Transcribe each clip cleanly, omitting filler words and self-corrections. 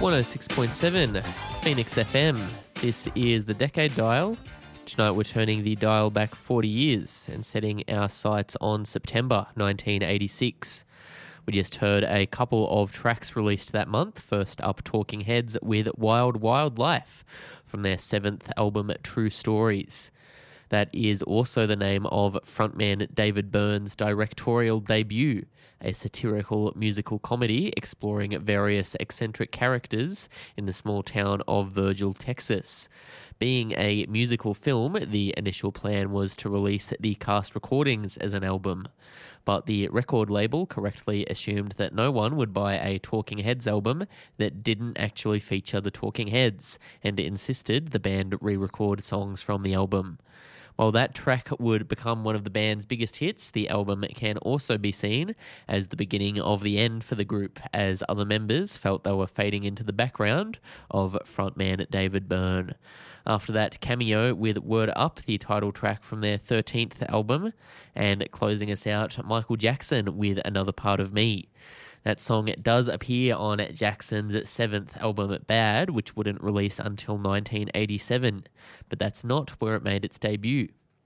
106.7 Phoenix FM. This is the Decade Dial. Tonight we're turning the dial back 40 years and setting our sights on September 1986. We just heard a couple of tracks released that month. First up, Talking Heads with Wild Wild Life from their 7th album, True Stories. That is also the name of frontman David Byrne's directorial debut, a satirical musical comedy exploring various eccentric characters in the small town of Virgil, Texas. Being a musical film, the initial plan was to release the cast recordings as an album, but the record label correctly assumed that no one would buy a Talking Heads album that didn't actually feature the Talking Heads, and insisted the band re-record songs from the album. While that track would become one of the band's biggest hits, the album can also be seen as the beginning of the end for the group, as other members felt they were fading into the background of frontman David Byrne. After that, Cameo with Word Up, the title track from their 13th album, and closing us out, Michael Jackson with Another Part of Me. That song does appear on Jackson's 7th album, Bad, which wouldn't release until 1987, but that's not where it made its debut.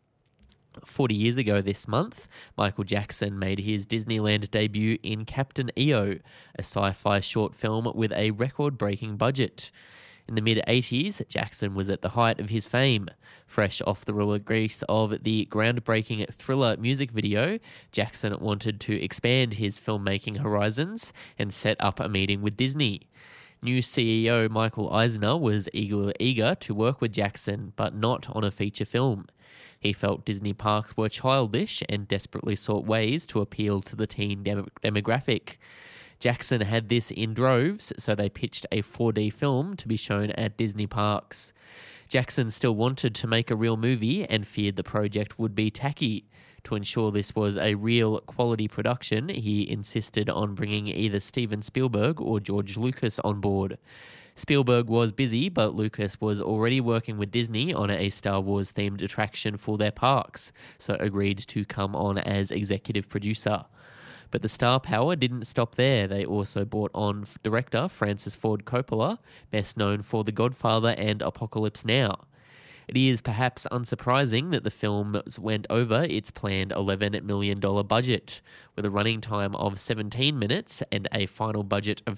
40 years ago this month, Michael Jackson made his Disneyland debut in Captain EO, a sci-fi short film with a record-breaking budget. In the mid-80s, Jackson was at the height of his fame. Fresh off the release of the groundbreaking Thriller music video, Jackson wanted to expand his filmmaking horizons and set up a meeting with Disney. New CEO Michael Eisner was eager to work with Jackson, but not on a feature film. He felt Disney parks were childish and desperately sought ways to appeal to the teen demographic. Jackson had this in droves, so they pitched a 4D film to be shown at Disney parks. Jackson still wanted to make a real movie and feared the project would be tacky. To ensure this was a real quality production, he insisted on bringing either Steven Spielberg or George Lucas on board. Spielberg was busy, but Lucas was already working with Disney on a Star Wars-themed attraction for their parks, so agreed to come on as executive producer. But the star power didn't stop there. They also brought on director Francis Ford Coppola, best known for The Godfather and Apocalypse Now. It is perhaps unsurprising that the film went over its planned $11 million budget, with a running time of 17 minutes and a final budget of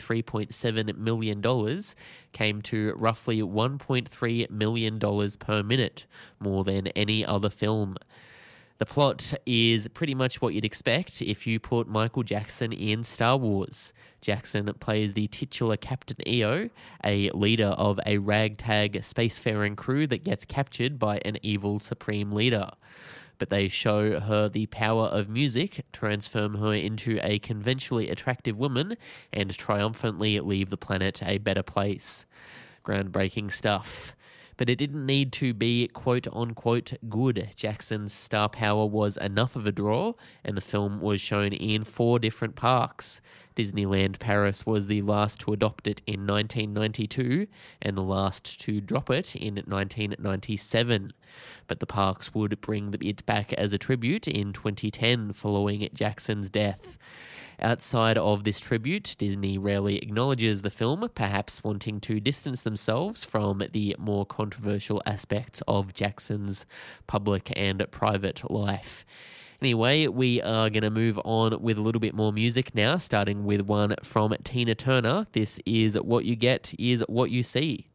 $23.7 million, came to roughly $1.3 million per minute, more than any other film. The plot is pretty much what you'd expect if you put Michael Jackson in Star Wars. Jackson plays the titular Captain EO, a leader of a ragtag spacefaring crew that gets captured by an evil supreme leader. But they show her the power of music, transform her into a conventionally attractive woman, and triumphantly leave the planet a better place. Groundbreaking stuff. But it didn't need to be quote-unquote good. Jackson's star power was enough of a draw, and the film was shown in 4 different parks. Disneyland Paris was the last to adopt it in 1992, and the last to drop it in 1997. But the parks would bring it back as a tribute in 2010 following Jackson's death. Outside of this tribute, Disney rarely acknowledges the film, perhaps wanting to distance themselves from the more controversial aspects of Jackson's public and private life. Anyway, we are going to move on with a little bit more music now, starting with one from Tina Turner. This is What You Get Is What You See.